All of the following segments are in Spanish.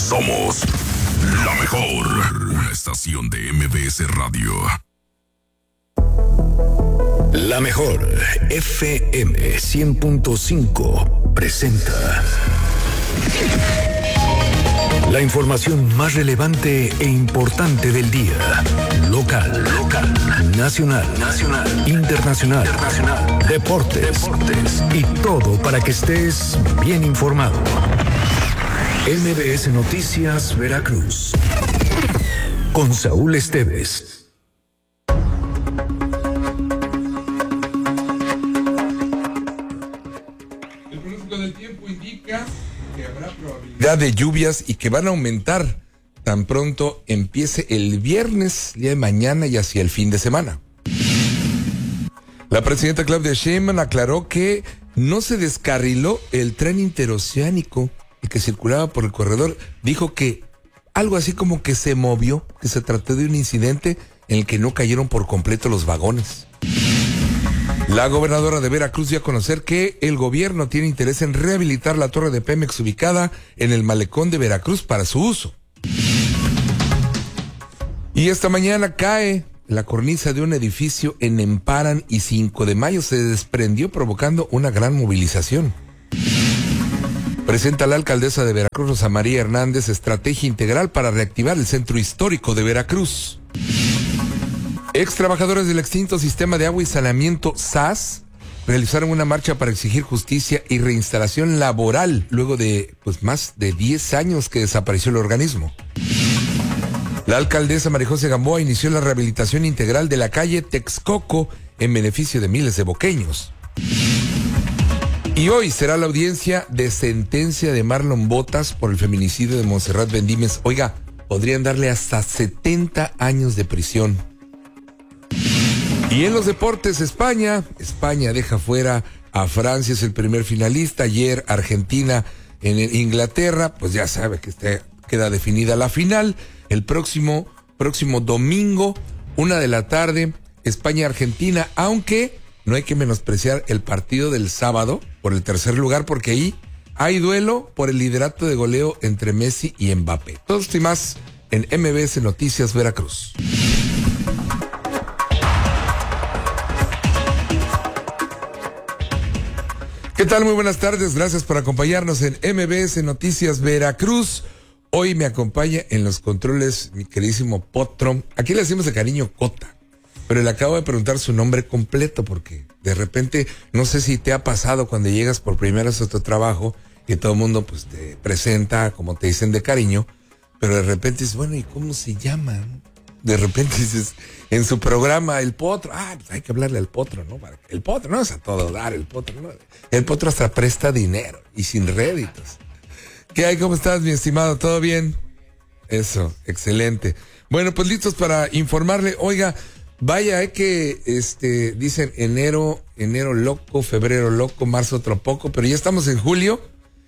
Somos la mejor estación de MBS Radio. La mejor FM 100.5 presenta la información más relevante e importante del día. Local, nacional, internacional, deportes y todo para que estés bien informado. MBS Noticias Veracruz con Saúl Esteves. El pronóstico del tiempo indica que habrá probabilidad de lluvias y que van a aumentar tan pronto empiece el viernes, día de mañana y hacia el fin de semana. La presidenta Claudia Sheinbaum aclaró que no se descarriló el tren interoceánico que circulaba por el corredor. Dijo que algo así como que se movió, que se trató de un incidente en el que no cayeron por completo los vagones. La gobernadora de Veracruz dio a conocer que el gobierno tiene interés en rehabilitar la torre de Pemex ubicada en el malecón de Veracruz para su uso. Y esta mañana cae la cornisa de un edificio en Emparan y 5 de Mayo. Se desprendió provocando una gran movilización. Presenta la alcaldesa de Veracruz, Rosa María Hernández, estrategia integral para reactivar el centro histórico de Veracruz. Ex trabajadores del extinto sistema de agua y saneamiento SAS realizaron una marcha para exigir justicia y reinstalación laboral luego de más de 10 años que desapareció el organismo. La alcaldesa María José Gamboa inició la rehabilitación integral de la calle Texcoco en beneficio de miles de boqueños. Y hoy será la audiencia de sentencia de Marlon Botas por el feminicidio de Montserrat Bendímez. Oiga, podrían darle hasta 70 años de prisión. Y en los deportes, España deja fuera a Francia, es el primer finalista. Ayer Argentina en Inglaterra, pues ya sabe que queda definida la final. El próximo domingo, 1:00 p.m, España-Argentina, aunque no hay que menospreciar el partido del sábado por el tercer lugar, porque ahí hay duelo por el liderato de goleo entre Messi y Mbappé. Todo esto y más en MBS Noticias Veracruz. ¿Qué tal? Muy buenas tardes, gracias por acompañarnos en MBS Noticias Veracruz. Hoy me acompaña en los controles mi queridísimo Potro. Aquí le decimos de cariño Cota, pero le acabo de preguntar su nombre completo porque de repente, no sé si te ha pasado cuando llegas por primera vez a tu trabajo que todo el mundo pues te presenta como te dicen de cariño, pero de repente dices, bueno, ¿y cómo se llaman? De repente dices, en su programa, el Potro, pues hay que hablarle al Potro, ¿no? El Potro no es a todo dar, el Potro, ¿no? El Potro hasta presta dinero y sin réditos. ¿Qué hay? ¿Cómo estás, mi estimado? ¿Todo bien? Eso, excelente. Bueno, pues listos para informarle. Oiga, vaya, que dicen enero loco, febrero loco, marzo otro poco, pero ya estamos en julio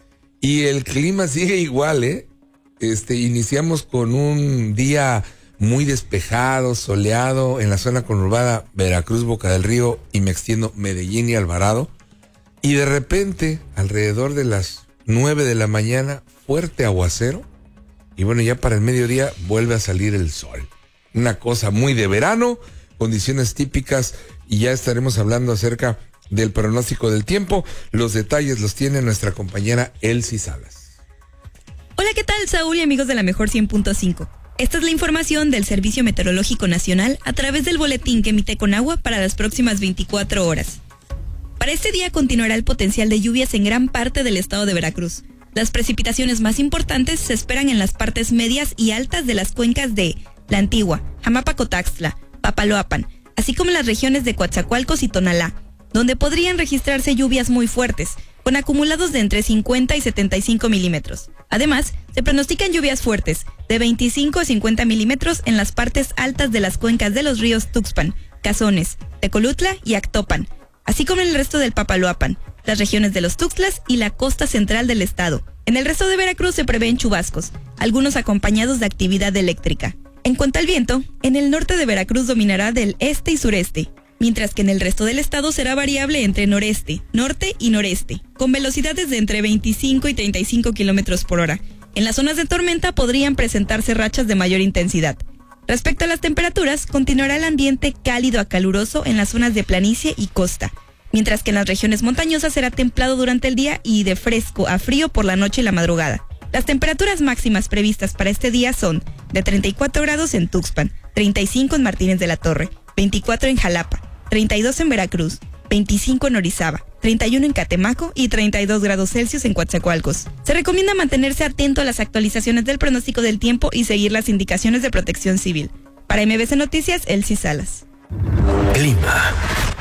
y el clima sigue igual, iniciamos con un día muy despejado, soleado en la zona conurbada Veracruz, Boca del Río, y me extiendo Medellín y Alvarado. Y de repente, alrededor de las 9 de la mañana, fuerte aguacero. Y bueno, ya para el mediodía vuelve a salir el sol. Una cosa muy de verano, condiciones típicas, y ya estaremos hablando acerca del pronóstico del tiempo. Los detalles los tiene nuestra compañera Elsie Salas. Hola, ¿qué tal, Saúl y amigos de la Mejor 100.5? Esta es la información del Servicio Meteorológico Nacional a través del boletín que emite Conagua para las próximas 24 horas. Para este día continuará el potencial de lluvias en gran parte del estado de Veracruz. Las precipitaciones más importantes se esperan en las partes medias y altas de las cuencas de La Antigua, Jamapa-Cotaxtla, Papaloapan, así como en las regiones de Coatzacoalcos y Tonalá, donde podrían registrarse lluvias muy fuertes, con acumulados de entre 50 y 75 milímetros. Además, se pronostican lluvias fuertes, de 25 a 50 milímetros en las partes altas de las cuencas de los ríos Tuxpan, Cazones, Tecolutla y Actopan, así como en el resto del Papaloapan, las regiones de los Tuxtlas y la costa central del estado. En el resto de Veracruz se prevén chubascos, algunos acompañados de actividad eléctrica. En cuanto al viento, en el norte de Veracruz dominará del este y sureste, mientras que en el resto del estado será variable entre noreste, norte y noreste, con velocidades de entre 25 y 35 kilómetros por hora, En las zonas de tormenta podrían presentarse rachas de mayor intensidad. Respecto a las temperaturas, continuará el ambiente cálido a caluroso en las zonas de planicie y costa, mientras que en las regiones montañosas será templado durante el día y de fresco a frío por la noche y la madrugada. Las temperaturas máximas previstas para este día son de 34 grados en Tuxpan, 35 en Martínez de la Torre, 24 en Jalapa, 32 en Veracruz, 25 en Orizaba, 31 en Catemaco y 32 grados Celsius en Coatzacoalcos. Se recomienda mantenerse atento a las actualizaciones del pronóstico del tiempo y seguir las indicaciones de Protección Civil. Para MBC Noticias, Elsie Salas. Clima.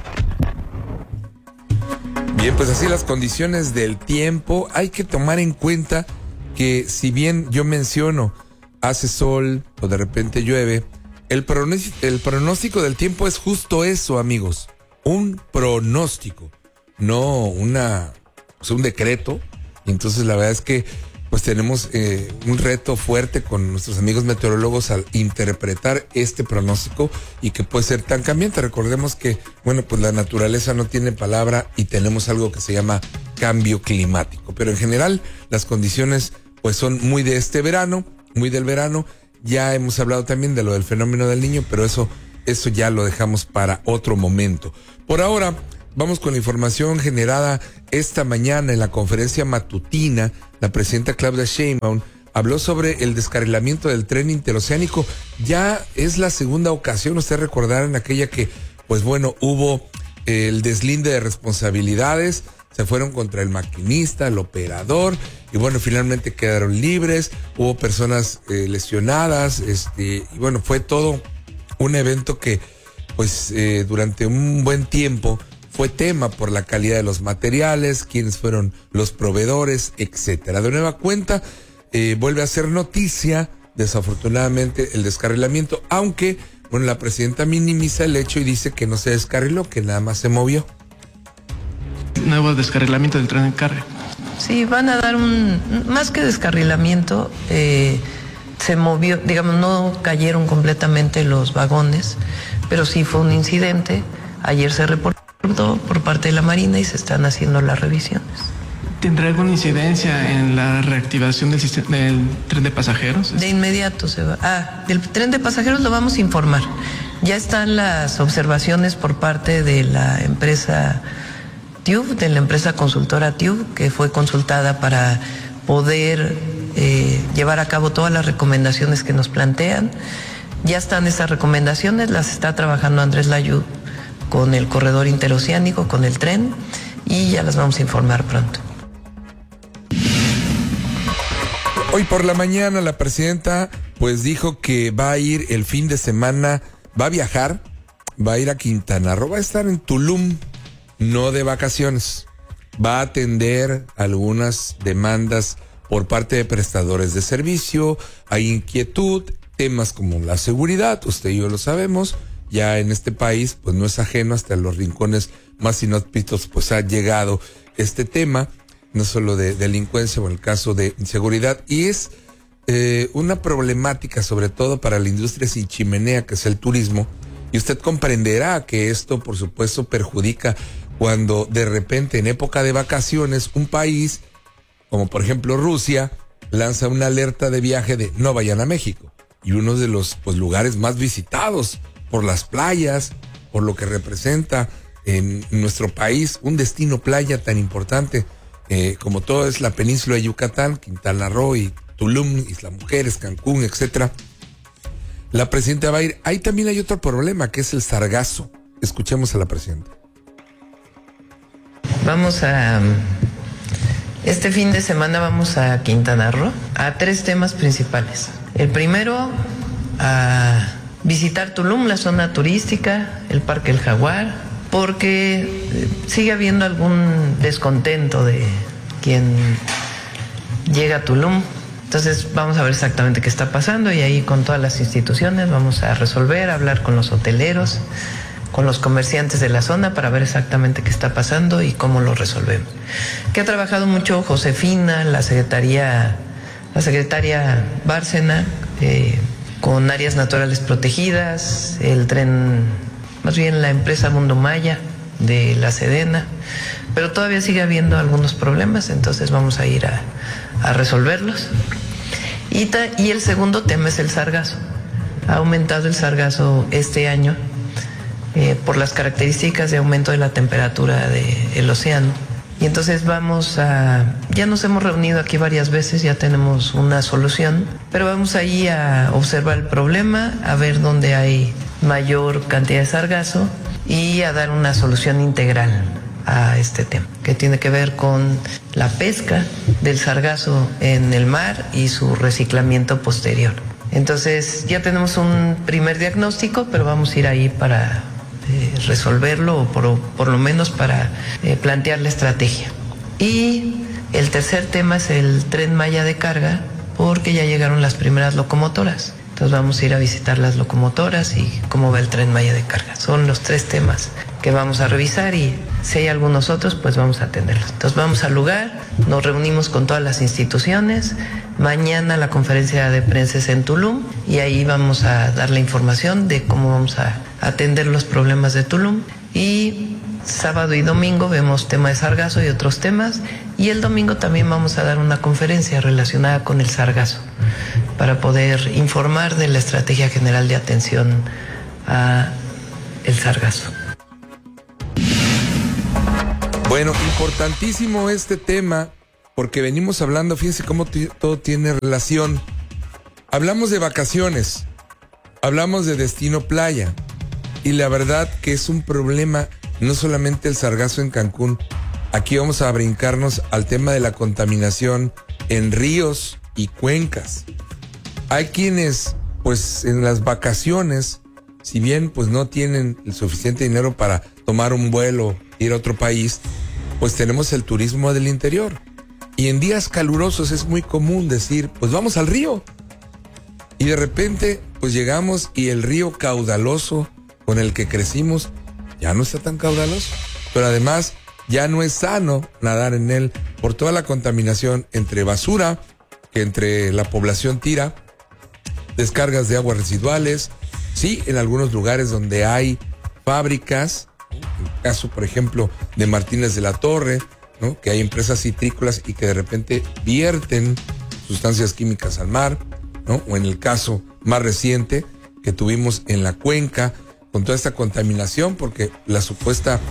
Bien, pues así las condiciones del tiempo. Hay que tomar en cuenta que si bien yo menciono hace sol o de repente llueve, el pronóstico del tiempo es justo eso, amigos. Un pronóstico, no un decreto. Entonces la verdad es que pues tenemos un reto fuerte con nuestros amigos meteorólogos al interpretar este pronóstico y que puede ser tan cambiante. Recordemos que, bueno, pues la naturaleza no tiene palabra y tenemos algo que se llama cambio climático. Pero en general las condiciones pues son muy de este verano, muy del verano. Ya hemos hablado también de lo del fenómeno del Niño, pero eso ya lo dejamos para otro momento. Por ahora, vamos con la información generada esta mañana en la conferencia matutina. La presidenta Claudia Sheinbaum habló sobre el descarrilamiento del tren interoceánico. Ya es la segunda ocasión, ustedes recordarán aquella que, pues bueno, hubo el deslinde de responsabilidades, se fueron contra el maquinista, el operador, y bueno, finalmente quedaron libres, hubo personas lesionadas, y bueno, fue todo un evento que, pues, durante un buen tiempo fue tema por la calidad de los materiales, quiénes fueron los proveedores, etcétera. De nueva cuenta, vuelve a ser noticia, desafortunadamente, el descarrilamiento, aunque, bueno, la presidenta minimiza el hecho y dice que no se descarriló, que nada más se movió. Nuevo descarrilamiento del tren en carga. Sí, van a dar más que descarrilamiento, se movió, digamos, no cayeron completamente los vagones, pero sí fue un incidente. Ayer se reportó por parte de la Marina y se están haciendo las revisiones. ¿Tendrá alguna incidencia en la reactivación del tren de pasajeros? De inmediato se va. Del tren de pasajeros lo vamos a informar. Ya están las observaciones por parte de la empresa TÜV, de la empresa consultora TÜV, que fue consultada para poder llevar a cabo todas las recomendaciones que nos plantean. Ya están esas recomendaciones, las está trabajando Andrés Layud con el corredor interoceánico, con el tren, y ya las vamos a informar pronto. Hoy por la mañana la presidenta pues dijo que va a ir el fin de semana, va a viajar, va a ir a Quintana Roo, va a estar en Tulum, no de vacaciones, va a atender algunas demandas por parte de prestadores de servicio, hay inquietud, temas como la seguridad, usted y yo lo sabemos, ya en este país pues no es ajeno, hasta en los rincones más inhóspitos pues ha llegado este tema, no solo de delincuencia o en el caso de inseguridad, y es una problemática sobre todo para la industria sin chimenea que es el turismo, y usted comprenderá que esto por supuesto perjudica cuando de repente en época de vacaciones un país como por ejemplo Rusia lanza una alerta de viaje de no vayan a México, y uno de los pues lugares más visitados por las playas, por lo que representa en nuestro país un destino playa tan importante como todo es la península de Yucatán, Quintana Roo y Tulum, Isla Mujeres, Cancún, etcétera. La presidenta va a ir. Ahí también hay otro problema que es el sargazo. Escuchemos a la presidenta. Este fin de semana vamos a Quintana Roo a 3 temas principales. El primero, a visitar Tulum, la zona turística, el Parque El Jaguar, porque sigue habiendo algún descontento de quien llega a Tulum. Entonces vamos a ver exactamente qué está pasando y ahí con todas las instituciones vamos a resolver, hablar con los hoteleros, con los comerciantes de la zona para ver exactamente qué está pasando y cómo lo resolvemos. Que ha trabajado mucho Josefina, la secretaria Bárcena, con áreas naturales protegidas, el tren, más bien la empresa Mundo Maya de la Sedena, pero todavía sigue habiendo algunos problemas, entonces vamos a ir a resolverlos. Y el segundo tema es el sargazo. Ha aumentado el sargazo este año por las características de aumento de la temperatura del océano. Y entonces ya nos hemos reunido aquí varias veces, ya tenemos una solución, pero vamos ahí a observar el problema, a ver dónde hay mayor cantidad de sargazo y a dar una solución integral a este tema, que tiene que ver con la pesca del sargazo en el mar y su reciclamiento posterior. Entonces ya tenemos un primer diagnóstico, pero vamos a ir ahí para resolverlo, o por lo menos para plantear la estrategia. Y el tercer tema es el Tren Maya de carga, porque ya llegaron las primeras locomotoras. Entonces vamos a ir a visitar las locomotoras y cómo va el Tren Maya de carga. Son los tres temas que vamos a revisar, y si hay algunos otros, pues vamos a atenderlos. Entonces vamos al lugar, nos reunimos con todas las instituciones. Mañana la conferencia de prensa es en Tulum, y ahí vamos a dar la información de cómo vamos a atender los problemas de Tulum. Y sábado y domingo vemos tema de sargazo y otros temas, y el domingo también vamos a dar una conferencia relacionada con el sargazo para poder informar de la estrategia general de atención a el sargazo. Bueno, importantísimo este tema, porque venimos hablando, fíjense cómo todo tiene relación. Hablamos de vacaciones, hablamos de destino playa, y la verdad que es un problema, no solamente el sargazo en Cancún. Aquí vamos a brincarnos al tema de la contaminación en ríos y cuencas. Hay quienes, pues en las vacaciones, si bien pues no tienen el suficiente dinero para tomar un vuelo, ir a otro país, pues tenemos el turismo del interior. Y en días calurosos es muy común decir, pues vamos al río. Y de repente, pues llegamos y el río caudaloso con el que crecimos ya no está tan caudaloso. Pero además ya no es sano nadar en él por toda la contaminación entre basura que entre la población tira, descargas de aguas residuales, sí, en algunos lugares donde hay fábricas, en el caso, por ejemplo, de Martínez de la Torre, ¿no? Que hay empresas citrícolas y que de repente vierten sustancias químicas al mar, ¿no? O en el caso más reciente que tuvimos en la cuenca, con toda esta contaminación, porque la supuesta,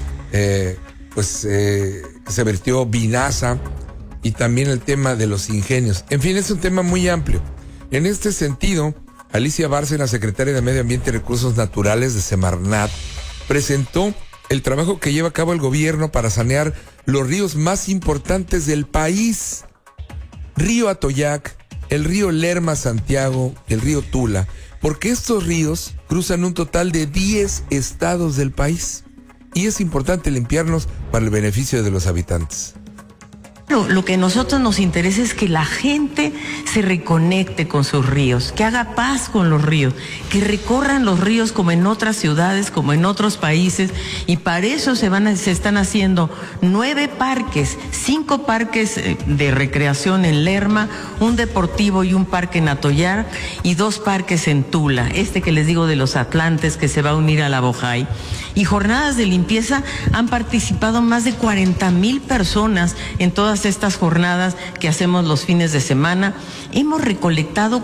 se vertió vinaza, y también el tema de los ingenios. En fin, es un tema muy amplio. En este sentido, Alicia Bárcena, secretaria de Medio Ambiente y Recursos Naturales de Semarnat, presentó el trabajo que lleva a cabo el gobierno para sanear los ríos más importantes del país. Río Atoyac, el río Lerma-Santiago, el río Tula, porque estos ríos cruzan un total de 10 estados del país. Y es importante limpiarlos para el beneficio de los habitantes. Lo que a nosotros nos interesa es que la gente se reconecte con sus ríos, que haga paz con los ríos, que recorran los ríos como en otras ciudades, como en otros países, y para eso se están haciendo 9 parques, 5 parques de recreación en Lerma, un deportivo y un parque en Atoyac, y 2 parques en Tula, que les digo de los Atlantes, que se va a unir a la Bojay. Y jornadas de limpieza, han participado más de 40,000 personas en todas estas jornadas que hacemos los fines de semana. Hemos recolectado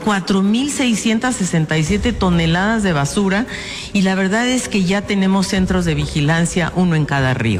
4,667 toneladas de basura, y la verdad es que ya tenemos centros de vigilancia, uno en cada río.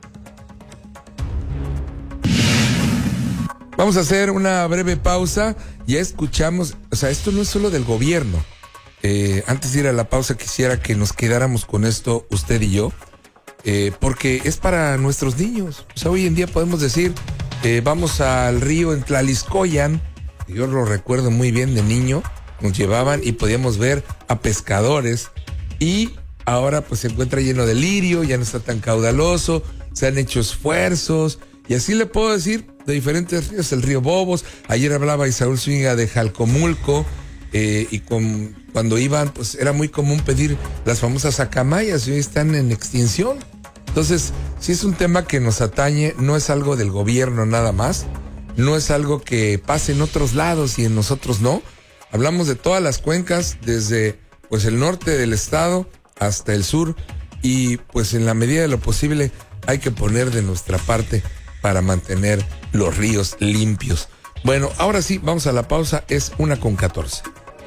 Vamos a hacer una breve pausa. Ya escuchamos, esto no es solo del gobierno. Antes de ir a la pausa, quisiera que nos quedáramos con esto, usted y yo, porque es para nuestros niños. Hoy en día podemos decir, vamos al río en Tlaliscoyan. Yo lo recuerdo muy bien de niño, nos llevaban y podíamos ver a pescadores, y ahora pues se encuentra lleno de lirio, ya no está tan caudaloso, se han hecho esfuerzos, y así le puedo decir de diferentes ríos, el río Bobos. Ayer hablaba Isaúl Zúñiga de Jalcomulco, y cuando iban, pues era muy común pedir las famosas acamayas, y hoy están en extinción. Entonces, si es un tema que nos atañe, no es algo del gobierno nada más, no es algo que pase en otros lados y en nosotros no. Hablamos de todas las cuencas, desde pues el norte del estado hasta el sur, y pues en la medida de lo posible hay que poner de nuestra parte para mantener los ríos limpios. Bueno, ahora sí, vamos a la pausa, es 1:14.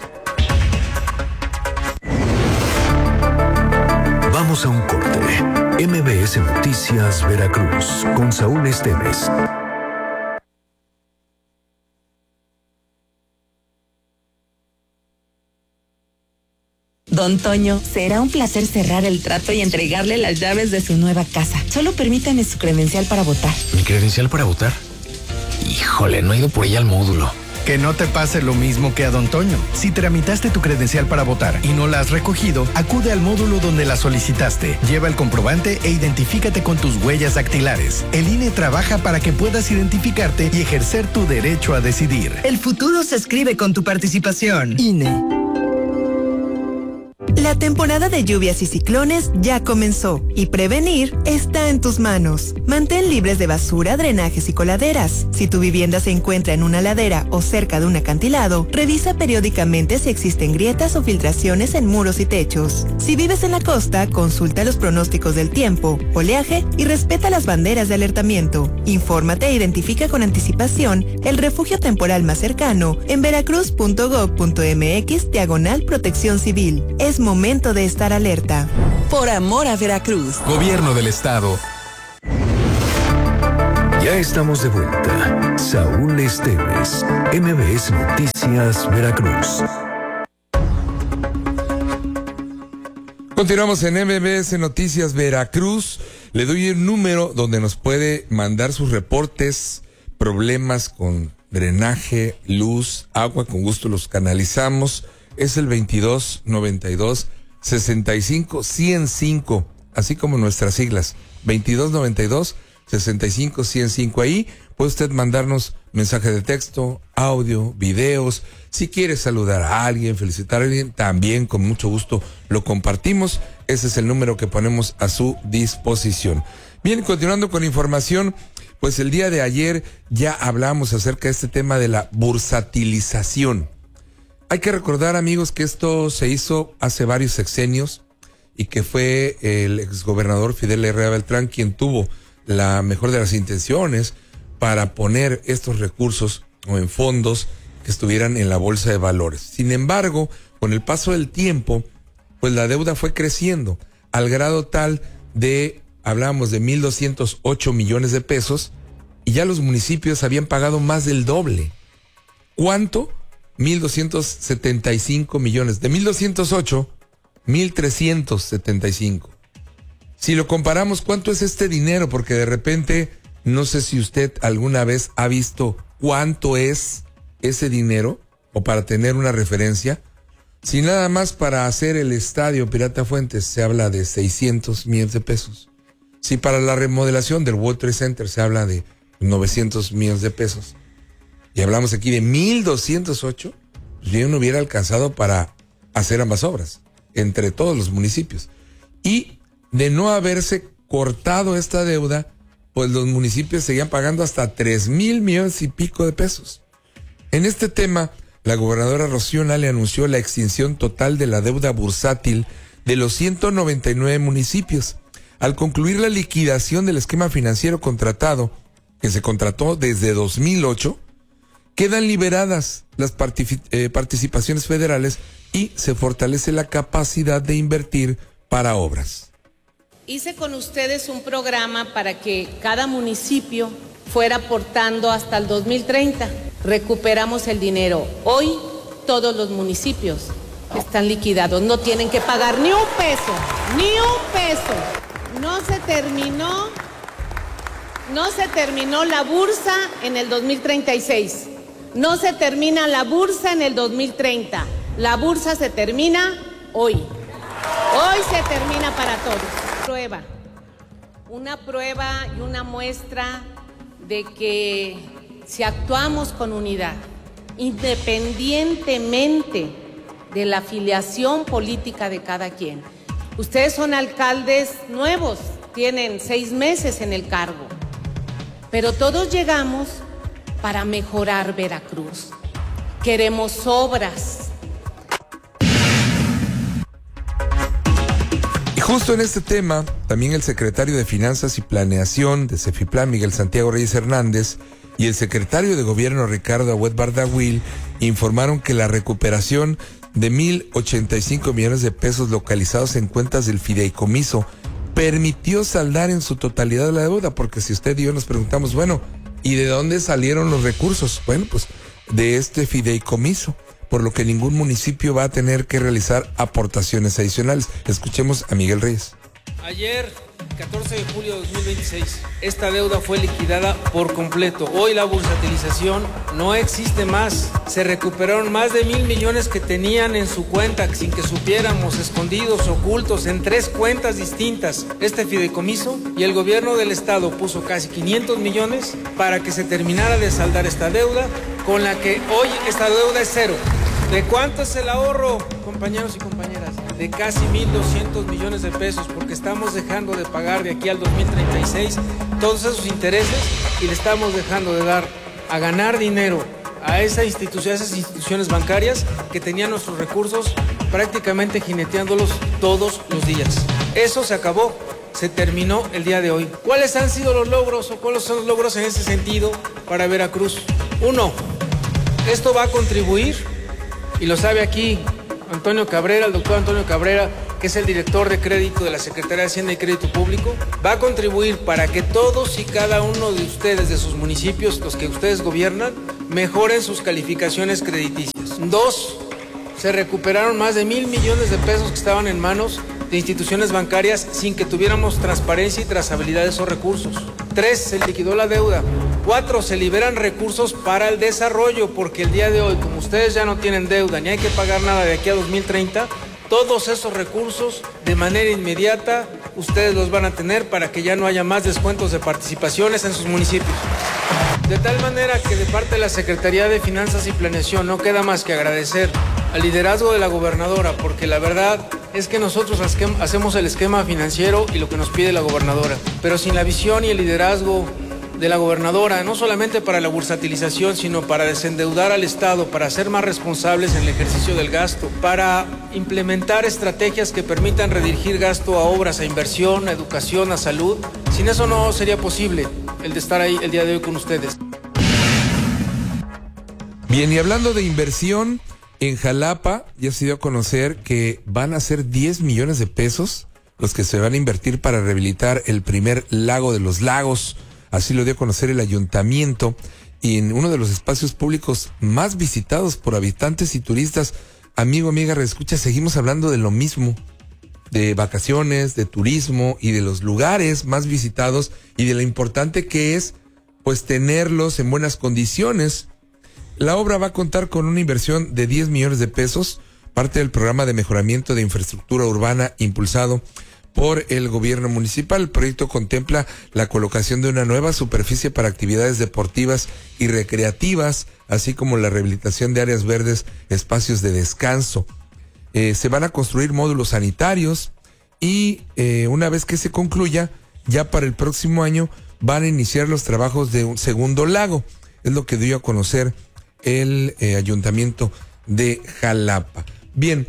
Vamos a un corte. MBS Noticias Veracruz con Saúl Esteves. Don Toño, será un placer cerrar el trato y entregarle las llaves de su nueva casa. Solo permítame su credencial para votar. ¿Mi credencial para votar? Híjole, no he ido por ella al módulo. Que no te pase lo mismo que a Don Toño. Si tramitaste tu credencial para votar y no la has recogido, acude al módulo donde la solicitaste. Lleva el comprobante e identifícate con tus huellas dactilares. El INE trabaja para que puedas identificarte y ejercer tu derecho a decidir. El futuro se escribe con tu participación. INE. La temporada de lluvias y ciclones ya comenzó y prevenir está en tus manos. Mantén libres de basura, drenajes y coladeras. Si tu vivienda se encuentra en una ladera o cerca de un acantilado, revisa periódicamente si existen grietas o filtraciones en muros y techos. Si vives en la costa, consulta los pronósticos del tiempo, oleaje y respeta las banderas de alertamiento. Infórmate e identifica con anticipación el refugio temporal más cercano en veracruz.gov.mx/protección civil. Es momento de estar alerta. Por amor a Veracruz. Gobierno del Estado. Ya estamos de vuelta. Saúl Esteves, MBS Noticias Veracruz. Continuamos en MBS Noticias Veracruz. Le doy el número donde nos puede mandar sus reportes, problemas con drenaje, luz, agua, con gusto los canalizamos. Es el 2292-65-105, así como nuestras siglas, 2292-65-105. Ahí puede usted mandarnos mensaje de texto, audio, videos. Si quiere saludar a alguien, felicitar a alguien, también con mucho gusto lo compartimos. Ese es el número que ponemos a su disposición. Bien, continuando con información, pues el día de ayer ya hablamos acerca de este tema de la bursatilización. Hay que recordar, amigos, que esto se hizo hace varios sexenios y que fue el exgobernador Fidel Herrera Beltrán quien tuvo la mejor de las intenciones para poner estos recursos o en fondos que estuvieran en la bolsa de valores. Sin embargo, con el paso del tiempo, pues la deuda fue creciendo al grado tal de, hablábamos de 1,208 millones de pesos y ya los municipios habían pagado más del doble. ¿Cuánto? 1,275 millones. De 1,208, 1,375. Si lo comparamos, ¿cuánto es este dinero? Porque de repente, no sé si usted alguna vez ha visto cuánto es ese dinero, o para tener una referencia. Si nada más para hacer el estadio Pirata Fuentes se habla de 600 millones de pesos. Si para la remodelación del World Trade Center se habla de 900 millones de pesos. Y hablamos aquí de 1,208, pues bien no hubiera alcanzado para hacer ambas obras, entre todos los municipios. Y de no haberse cortado esta deuda, pues los municipios seguían pagando hasta 3,000 millones y pico de pesos. En este tema, la gobernadora Rocío Nale anunció la extinción total de la deuda bursátil de los 199 municipios. Al concluir la liquidación del esquema financiero contratado, que se contrató desde 2008, quedan liberadas las participaciones federales y se fortalece la capacidad de invertir para obras. Hice con ustedes un programa para que cada municipio fuera aportando hasta el 2030. Recuperamos el dinero. Hoy todos los municipios están liquidados, no tienen que pagar ni un peso, ni un peso. No se terminó la bursa en el 2036. No se termina la bursa en el 2030. La bursa se termina hoy. Hoy se termina para todos. Una prueba y una muestra de que si actuamos con unidad, independientemente de la afiliación política de cada quien. Ustedes son alcaldes nuevos, tienen 6 meses en el cargo, pero todos llegamos para mejorar Veracruz. Queremos obras. Y justo en este tema, también el secretario de Finanzas y Planeación de Cefiplan, Miguel Santiago Reyes Hernández, y el secretario de Gobierno Ricardo Agüed Bardagüil informaron que la recuperación de 1,085 millones de pesos localizados en cuentas del fideicomiso permitió saldar en su totalidad la deuda, porque si usted y yo nos preguntamos, bueno, ¿y de dónde salieron los recursos? Bueno, pues de este fideicomiso, por lo que ningún municipio va a tener que realizar aportaciones adicionales. Escuchemos a Miguel Reyes. Ayer, 14 de julio de 2026, esta deuda fue liquidada por completo. Hoy la bursatilización no existe más. Se recuperaron más de 1,000 millones que tenían en su cuenta sin que supiéramos, escondidos, ocultos, en 3 cuentas distintas. Este fideicomiso y el gobierno del estado puso casi 500 millones para que se terminara de saldar esta deuda, con la que hoy esta deuda es cero. ¿De cuánto es el ahorro, compañeros y compañeras? De casi 1,200 millones de pesos, porque estamos dejando de pagar de aquí al 2036 todos esos intereses y le estamos dejando de dar a ganar dinero a esas instituciones bancarias que tenían nuestros recursos prácticamente jineteándolos todos los días. Eso se acabó, se terminó el día de hoy. ¿Cuáles han sido los logros o cuáles son los logros en ese sentido para Veracruz? 1, esto va a contribuir, y lo sabe aquí Antonio Cabrera, el doctor Antonio Cabrera, que es el director de crédito de la Secretaría de Hacienda y Crédito Público, va a contribuir para que todos y cada uno de ustedes, de sus municipios, los que ustedes gobiernan, mejoren sus calificaciones crediticias. 2, se recuperaron más de 1,000 millones de pesos que estaban en manos de instituciones bancarias sin que tuviéramos transparencia y trazabilidad de esos recursos. 3, se liquidó la deuda. 4, se liberan recursos para el desarrollo, porque el día de hoy, como ustedes ya no tienen deuda ni hay que pagar nada de aquí a 2030, todos esos recursos de manera inmediata ustedes los van a tener para que ya no haya más descuentos de participaciones en sus municipios. De tal manera que de parte de la Secretaría de Finanzas y Planeación no queda más que agradecer al liderazgo de la gobernadora, porque la verdad es que nosotros hacemos el esquema financiero y lo que nos pide la gobernadora, pero sin la visión y el liderazgo de la gobernadora, no solamente para la bursatilización, sino para desendeudar al Estado, para ser más responsables en el ejercicio del gasto, para implementar estrategias que permitan redirigir gasto a obras, a inversión, a educación, a salud. Sin eso no sería posible el de estar ahí el día de hoy con ustedes. Bien, y hablando de inversión, en Jalapa ya se dio a conocer que van a ser 10 millones de pesos los que se van a invertir para rehabilitar el primer lago de los lagos. Así lo dio a conocer el ayuntamiento, y en uno de los espacios públicos más visitados por habitantes y turistas. Amigo, amiga, reescucha, seguimos hablando de lo mismo, de vacaciones, de turismo y de los lugares más visitados y de lo importante que es, pues, tenerlos en buenas condiciones. La obra va a contar con una inversión de 10 millones de pesos, parte del programa de mejoramiento de infraestructura urbana impulsado por el gobierno municipal. El proyecto contempla la colocación de una nueva superficie para actividades deportivas y recreativas, así como la rehabilitación de áreas verdes, espacios de descanso. Se van a construir módulos sanitarios y una vez que se concluya, ya para el próximo año van a iniciar los trabajos de un segundo lago. Es lo que dio a conocer el ayuntamiento de Jalapa. Bien,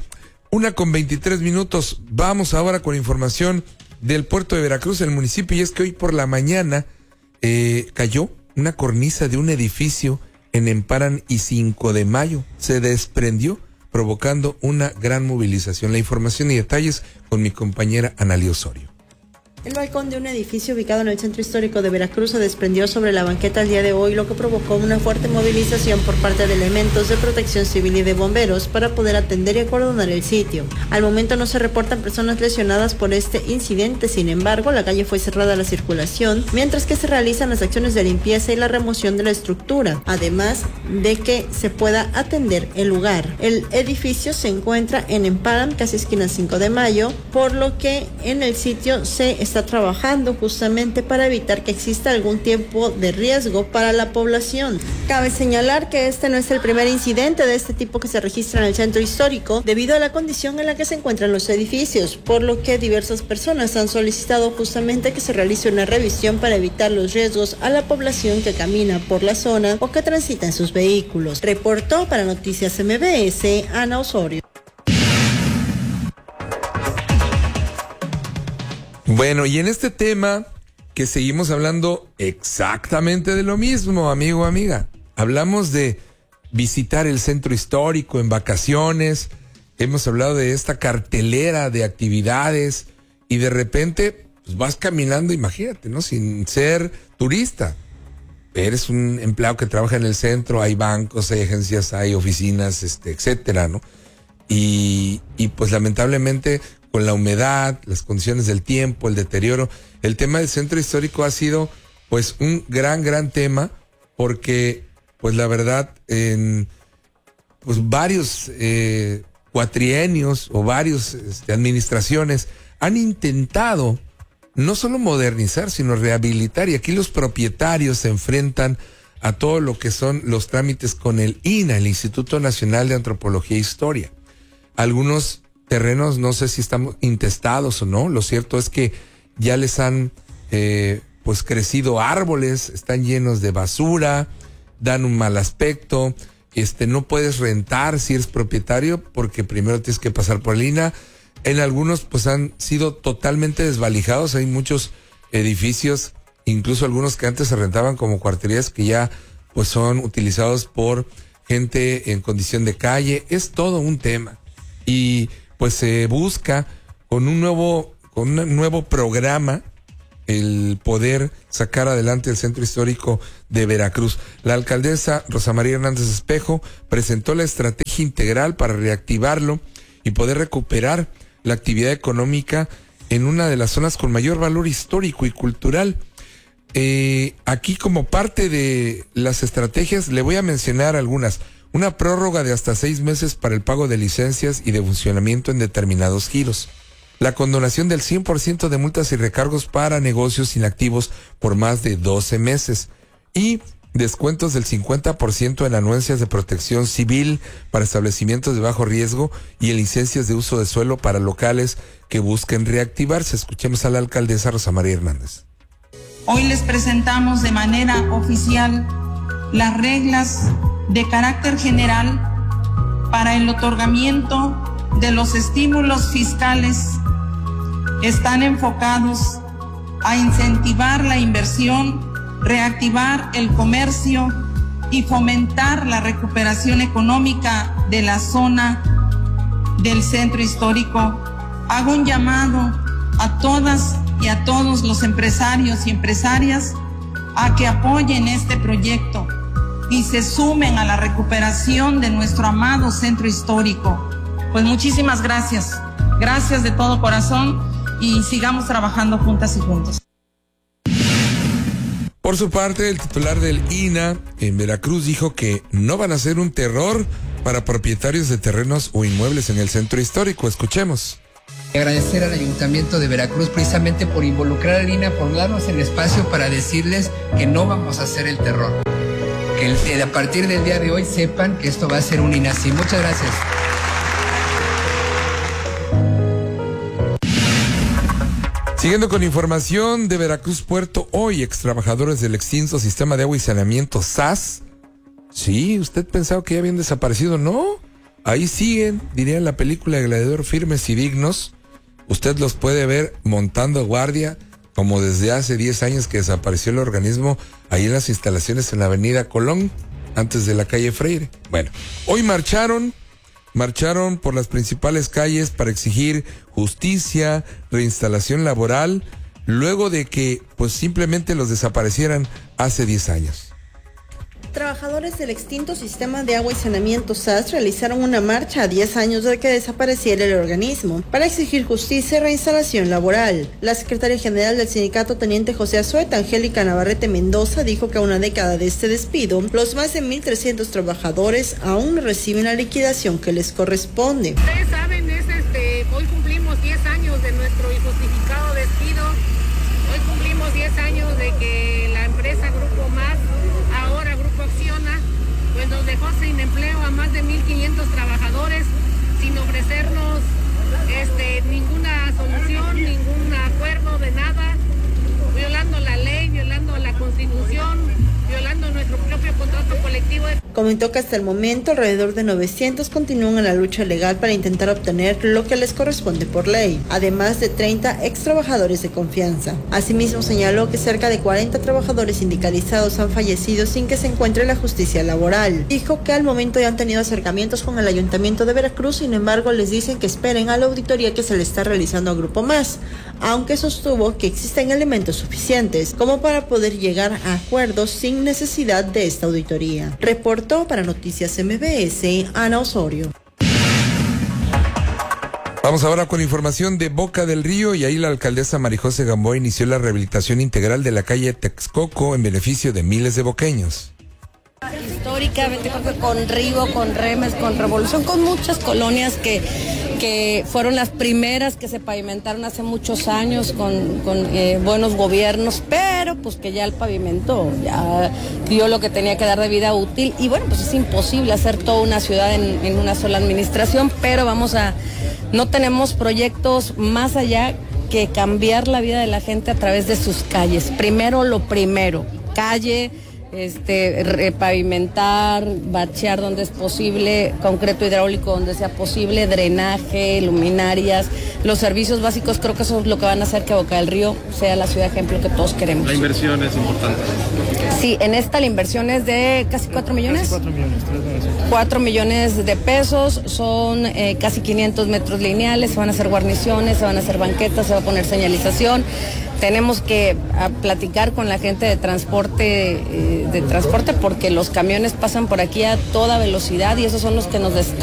1:23. Vamos ahora con información del puerto de Veracruz, el municipio, y es que hoy por la mañana cayó una cornisa de un edificio en Emparan y 5 de Mayo. Se desprendió, provocando una gran movilización. La información y detalles con mi compañera Analí Osorio. El balcón de un edificio ubicado en el centro histórico de Veracruz se desprendió sobre la banqueta el día de hoy, lo que provocó una fuerte movilización por parte de elementos de protección civil y de bomberos para poder atender y acordonar el sitio. Al momento no se reportan personas lesionadas por este incidente, sin embargo, la calle fue cerrada a la circulación, mientras que se realizan las acciones de limpieza y la remoción de la estructura, además de que se pueda atender el lugar. El edificio se encuentra en Emparan, casi esquina 5 de Mayo, por lo que en el sitio se está trabajando justamente para evitar que exista algún tipo de riesgo para la población. Cabe señalar que este no es el primer incidente de este tipo que se registra en el centro histórico debido a la condición en la que se encuentran los edificios, por lo que diversas personas han solicitado justamente que se realice una revisión para evitar los riesgos a la población que camina por la zona o que transita en sus vehículos. Reportó para Noticias MBS, Ana Osorio. Bueno, y en este tema, que seguimos hablando exactamente de lo mismo, amigo, amiga. Hablamos de visitar el centro histórico en vacaciones, hemos hablado de esta cartelera de actividades y de repente pues vas caminando, imagínate, ¿no? Sin ser turista. Eres un empleado que trabaja en el centro, hay bancos, hay agencias, hay oficinas, etcétera, ¿no? Y pues lamentablemente con la humedad, las condiciones del tiempo, el deterioro, el tema del centro histórico ha sido pues un gran tema, porque pues la verdad en pues varios cuatrienios o varios administraciones han intentado no solo modernizar, sino rehabilitar, y aquí los propietarios se enfrentan a todo lo que son los trámites con el INAH, el Instituto Nacional de Antropología e Historia. Algunos terrenos no sé si están intestados o no, lo cierto es que ya les han pues crecido árboles, están llenos de basura, dan un mal aspecto, no puedes rentar si eres propietario porque primero tienes que pasar por el INAH. En algunos pues han sido totalmente desvalijados, hay muchos edificios, incluso algunos que antes se rentaban como cuarterías, que ya pues son utilizados por gente en condición de calle. Es todo un tema y pues se busca con un nuevo programa el poder sacar adelante el centro histórico de Veracruz. La alcaldesa Rosa María Hernández Espejo presentó la estrategia integral para reactivarlo y poder recuperar la actividad económica en una de las zonas con mayor valor histórico y cultural. Aquí, como parte de las estrategias, le voy a mencionar algunas. Una prórroga de hasta 6 meses para el pago de licencias y de funcionamiento en determinados giros. La condonación del 100% de multas y recargos para negocios inactivos por más de 12 meses. Y descuentos del 50% en anuencias de protección civil para establecimientos de bajo riesgo y en licencias de uso de suelo para locales que busquen reactivarse. Escuchemos a la alcaldesa Rosa María Hernández. Hoy les presentamos de manera oficial las reglas de carácter general para el otorgamiento de los estímulos fiscales. Están enfocados a incentivar la inversión, reactivar el comercio y fomentar la recuperación económica de la zona del centro histórico. Hago un llamado a todas y a todos los empresarios y empresarias a que apoyen este proyecto y se sumen a la recuperación de nuestro amado centro histórico. Pues muchísimas gracias, gracias de todo corazón y sigamos trabajando juntas y juntos. Por su parte, el titular del INAH en Veracruz dijo que no van a ser un terror para propietarios de terrenos o inmuebles en el centro histórico. Escuchemos. Agradecer al Ayuntamiento de Veracruz precisamente por involucrar al INAH, por darnos el espacio para decirles que no vamos a hacer el terror. Que a partir del día de hoy sepan que esto va a ser un INAH. Muchas gracias. Siguiendo con información de Veracruz Puerto, hoy extrabajadores del extinto sistema de agua y saneamiento SAS. Sí, usted pensaba que ya habían desaparecido, ¿no? Ahí siguen, diría en la película de Gladiador, firmes y dignos. Usted los puede ver montando guardia, como desde hace 10 años que desapareció el organismo ahí en las instalaciones en la avenida Colón, antes de la calle Freire. Bueno, hoy marcharon por las principales calles para exigir justicia, reinstalación laboral, luego de que pues simplemente los desaparecieran hace 10 años. Trabajadores del extinto sistema de agua y saneamiento SAS realizaron una marcha a 10 años de que desapareciera el organismo para exigir justicia y reinstalación laboral. La secretaria general del sindicato, teniente José Azueta, Angélica Navarrete Mendoza, dijo que a una década de este despido, los más de 1,300 trabajadores aún no reciben la liquidación que les corresponde. Ustedes saben, hoy cumplimos 10 años de nuestro injustificado despido. Hoy cumplimos 10 años de que la empresa Grupo Más, ahora Grupo Acciona, pues nos dejó sin empleo a más de 1,500 trabajadores, sin ofrecernos ninguna solución, ningún acuerdo de nada, violando la ley, violando la Constitución, violando nuestro propio contrato colectivo. Comentó que hasta el momento alrededor de 900 continúan en la lucha legal para intentar obtener lo que les corresponde por ley, además de 30 ex trabajadores de confianza. Asimismo señaló que cerca de 40 trabajadores sindicalizados han fallecido sin que se encuentre la justicia laboral. Dijo que al momento ya han tenido acercamientos con el Ayuntamiento de Veracruz, sin embargo les dicen que esperen a la auditoría que se le está realizando a Grupo Más, aunque sostuvo que existen elementos suficientes como para poder llegar a acuerdos sin necesidad de esta auditoría. Reportó para Noticias MBS, Ana Osorio. Vamos ahora con información de Boca del Río, y ahí la alcaldesa Marijose Gamboa inició la rehabilitación integral de la calle Texcoco en beneficio de miles de boqueños. Históricamente creo que con Río, con Remes, con Revolución, con muchas colonias que fueron las primeras que se pavimentaron hace muchos años con buenos gobiernos, pero pues que ya el pavimento ya dio lo que tenía que dar de vida útil, y bueno, pues es imposible hacer toda una ciudad en una sola administración, pero no tenemos proyectos más allá que cambiar la vida de la gente a través de sus calles. Primero lo primero, calle, repavimentar, bachear donde es posible, concreto hidráulico donde sea posible, drenaje, luminarias, los servicios básicos. Creo que eso es lo que van a hacer que Boca del Río sea la ciudad ejemplo que todos queremos. La inversión es importante. Sí, en esta la inversión es de casi 4 millones. 4 millones de pesos, son casi 500 metros lineales, se van a hacer guarniciones, se van a hacer banquetas, se va a poner señalización. Tenemos que platicar con la gente de transporte porque los camiones pasan por aquí a toda velocidad y esos son los que nos